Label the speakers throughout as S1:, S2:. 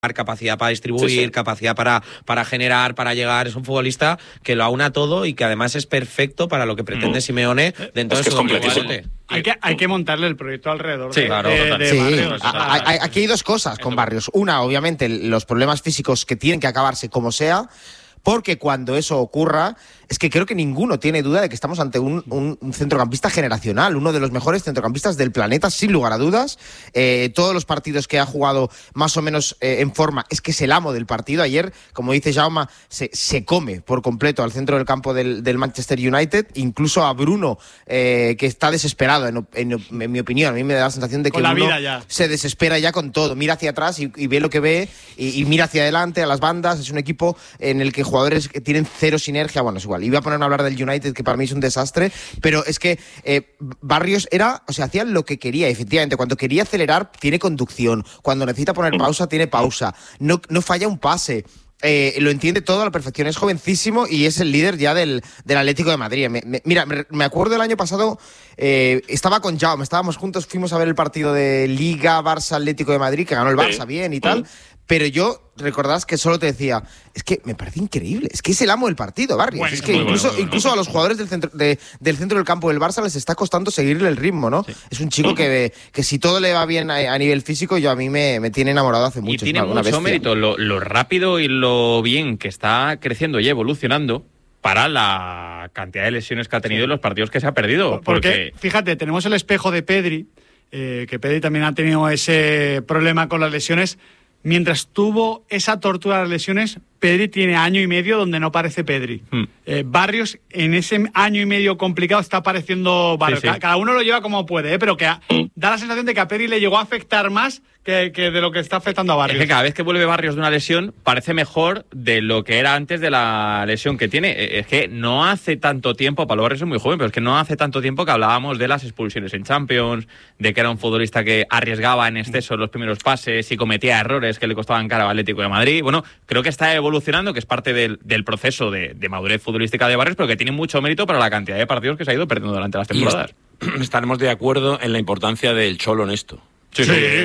S1: capacidad para distribuir, capacidad para generar, para llegar. Es un futbolista que lo aúna todo y que además es perfecto para lo que pretende Simeone dentro de su
S2: completísimo.
S3: Hay que montarle el proyecto alrededor
S1: de
S3: Barrios.
S4: Aquí hay dos cosas con Barrios. Una, obviamente, los problemas físicos que tienen que acabarse como sea, porque cuando eso ocurra, es que creo que ninguno tiene duda de que estamos ante un centrocampista generacional, uno de los mejores centrocampistas del planeta, sin lugar a dudas. Todos los partidos que ha jugado más o menos en forma, es que es el amo del partido. Ayer, como dice Jaume, se come por completo al centro del campo del Manchester United, incluso a Bruno, que está desesperado, en mi opinión. A mí me da la sensación de que Bruno se desespera ya con todo. Mira hacia atrás y ve lo que ve, y mira hacia adelante, a las bandas. Es un equipo en el que jugadores que tienen cero sinergia, bueno, es igual. Iba a ponerme a hablar del United, que para mí es un desastre, pero es que Barrios hacía lo que quería, efectivamente. Cuando quería acelerar, tiene conducción. Cuando necesita poner pausa, tiene pausa. No falla un pase. Lo entiende todo a la perfección. Es jovencísimo y es el líder ya del Atlético de Madrid. Mira, me acuerdo el año pasado, estaba con Jaume, estábamos juntos, fuimos a ver el partido de Liga Barça-Atlético de Madrid, que ganó el Barça bien y tal, pero yo, recordás que solo te decía, es que me parece increíble, es que es el amo del partido, Barrios. Bueno, es que incluso a los jugadores del centro del campo del Barça les está costando seguirle el ritmo, ¿no? Sí. Es un chico que si todo le va bien a nivel físico, a mí me tiene enamorado hace mucho.
S2: Y tiene mucho mérito lo rápido y lo bien que está creciendo y evolucionando para la cantidad de lesiones que ha tenido en los partidos que se ha perdido.
S3: Porque fíjate, tenemos el espejo de Pedri, que Pedri también ha tenido ese problema con las lesiones. Mientras tuvo esa tortura de las lesiones, Pedri tiene año y medio donde no parece Pedri. Barrios, en ese año y medio complicado, está apareciendo Barrios. Sí. Cada uno lo lleva como puede, pero que da la sensación de que a Pedri le llegó a afectar más que de lo que está afectando a Barrios.
S2: Es que cada vez que vuelve Barrios de una lesión, parece mejor de lo que era antes de la lesión que tiene. Es que no hace tanto tiempo, Pablo Barrios es muy joven, pero es que no hace tanto tiempo que hablábamos de las expulsiones en Champions, de que era un futbolista que arriesgaba en exceso los primeros pases y cometía errores que le costaban cara al Atlético de Madrid. Bueno, creo que está evolucionando, que es parte del proceso de madurez futbolística de Barrios, pero que tiene mucho mérito para la cantidad de partidos que se ha ido perdiendo durante las temporadas.
S5: Estaremos de acuerdo en la importancia del Cholo en esto.
S2: Sí,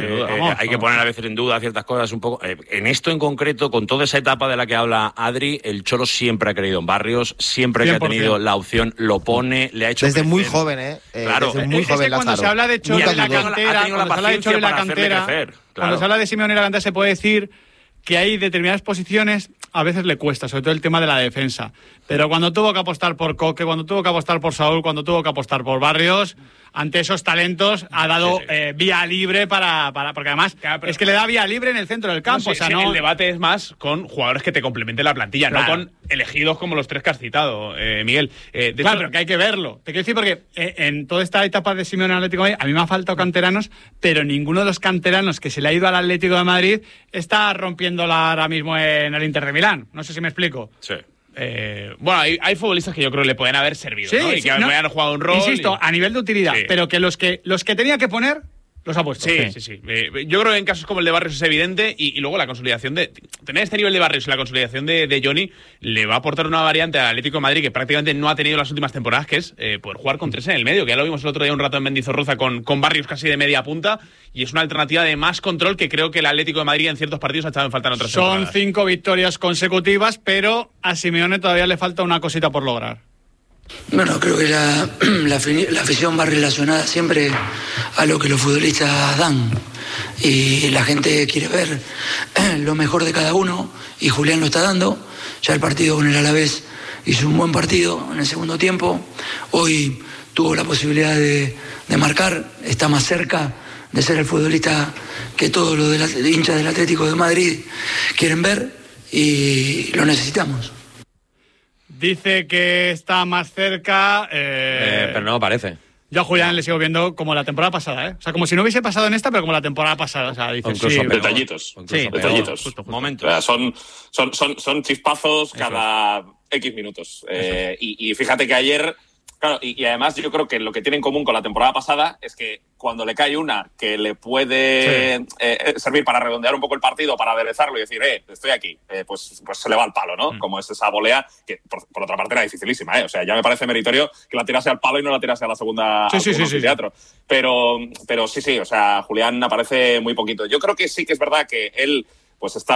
S5: hay que poner a veces en duda ciertas cosas un poco. En esto en concreto, con toda esa etapa de la que habla Adri, el Cholo siempre ha creído en Barrios, siempre 100%. Que ha tenido la opción, lo pone, le ha hecho
S4: desde
S5: crecer.
S4: Muy joven,
S5: claro,
S4: desde muy joven.
S3: Es que cuando se habla de Cholo en la cantera, cuando se habla de Cholo en la cantera, cuando se habla de Simeone en la cantera, se puede decir que hay determinadas posiciones, a veces le cuesta, sobre todo el tema de la defensa. Pero cuando tuvo que apostar por Coque, cuando tuvo que apostar por Saúl, cuando tuvo que apostar por Barrios, ante esos talentos ha dado vía libre para porque además es que le da vía libre en el centro del campo.
S2: El debate es más con jugadores que te complementen la plantilla, no con elegidos como los tres que has citado, Miguel.
S3: Pero que hay que verlo. Te quiero decir porque en toda esta etapa de Simeone en Atlético de Madrid, a mí me ha faltado canteranos, pero ninguno de los canteranos que se le ha ido al Atlético de Madrid está rompiéndola ahora mismo en el Inter de Milán. No sé si me explico.
S5: Sí.
S2: Bueno, hay futbolistas que yo creo que le pueden haber servido, ¿no? Y que hayan jugado un rol.
S3: Insisto, a nivel de utilidad, pero que los que tenía que poner los ha puesto.
S2: Sí. Yo creo que en casos como el de Barrios es evidente y luego la consolidación de tener este nivel de Barrios y la consolidación de Johnny le va a aportar una variante al Atlético de Madrid que prácticamente no ha tenido las últimas temporadas, que es poder jugar con tres en el medio, que ya lo vimos el otro día un rato en Mendizorroza con Barrios casi de media punta, y es una alternativa de más control que creo que el Atlético de Madrid en ciertos partidos ha echado en falta en otras temporadas.
S3: Son 5 victorias consecutivas, pero a Simeone todavía le falta una cosita por lograr.
S6: Bueno, creo que la afición va relacionada siempre a lo que los futbolistas dan y la gente quiere ver lo mejor de cada uno y Julián lo está dando. Ya el partido con el Alavés hizo un buen partido en el segundo tiempo, hoy tuvo la posibilidad de marcar, está más cerca de ser el futbolista que todos los hinchas del Atlético de Madrid quieren ver y lo necesitamos.
S3: Dice que está más cerca.
S2: Pero no parece.
S3: Yo a Julián le sigo viendo como la temporada pasada, ¿eh? O sea, como si no hubiese pasado en esta, pero como la temporada pasada. O sea, dice,
S2: incluso
S5: detallitos.
S2: Detallitos.
S5: Justo.
S2: Momentos.
S5: O sea, son chispazos cada X minutos. Y fíjate que ayer... Claro, y además yo creo que lo que tiene en común con la temporada pasada es que cuando le cae una que le puede servir para redondear un poco el partido, para aderezarlo y decir, estoy aquí, pues se le va al palo, ¿no? Como es esa volea que, por otra parte, era dificilísima, ¿eh? O sea, ya me parece meritorio que la tirase al palo y no la tirase a la segunda teatro. Pero sí, o sea, Julián aparece muy poquito. Yo creo que sí que es verdad que él pues está